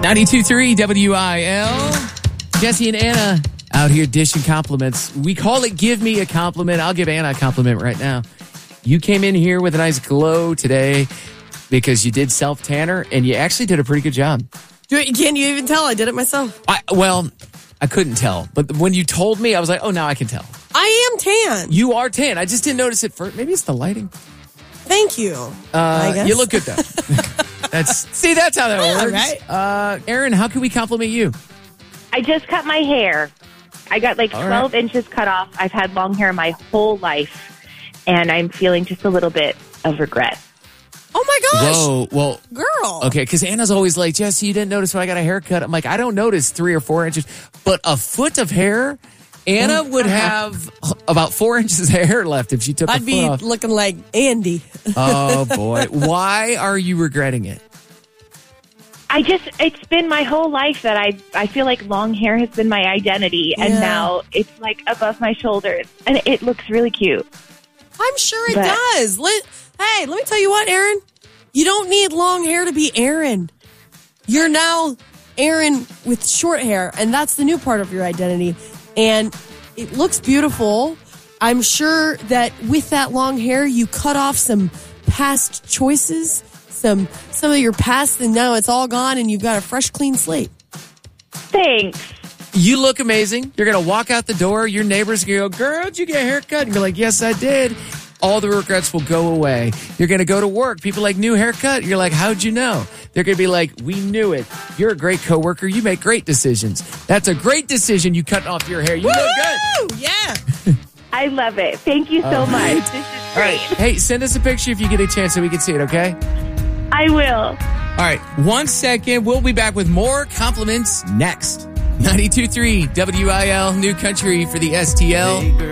92.3 WIL. Jesse and Anna out here dishing compliments. We call it Give Me a Compliment. I'll give Anna a compliment right now. You came in here with a nice glow today because you did self-tanner, and you actually did a pretty good job. Can you even tell? I did it myself. I couldn't tell. But when you told me, I was like, oh, now I can tell. I am tan. You are tan. I just didn't notice it first. Maybe it's the lighting. Thank you. I guess. You look good, though. That's how that works. Right. Erin, how can we compliment you? I just cut my hair. I got like 12 inches cut off. I've had long hair my whole life, and I'm feeling just a little bit of regret. Oh, my gosh. Whoa, well. Girl. Okay, because Anna's always like, Jesse, you didn't notice when I got a haircut. I'm like, I don't notice 3 or 4 inches, but a foot of hair? Anna would have about 4 inches of hair left if she took a foot off. I'd be looking like Andy. Oh, boy. Why are you regretting it? It's been my whole life that I feel like long hair has been my identity, and now it's like above my shoulders, and it looks really cute. I'm sure it does. Let me tell you what, Erin. You don't need long hair to be Erin. You're now Erin with short hair, and that's the new part of your identity. And it looks beautiful. I'm sure that with that long hair, you cut off some past choices, some of your past, and now it's all gone, and you've got a fresh, clean slate. Thanks. You look amazing. You're going to walk out the door. Your neighbor's going to go, girl, did you get a haircut? And you're like, yes, I did. All the regrets will go away. You're going to go to work. People like, new haircut. You're like, how'd you know? They're going to be like, we knew it. You're a great coworker. You make great decisions. That's a great decision, you cutting off your hair. You look good. Yeah. I love it. Thank you so much. This is All great. right. Hey, send us a picture if you get a chance so we can see it, okay? I will. All right. 1 second. We'll be back with more compliments next. 92.3 WIL, New Country for the STL.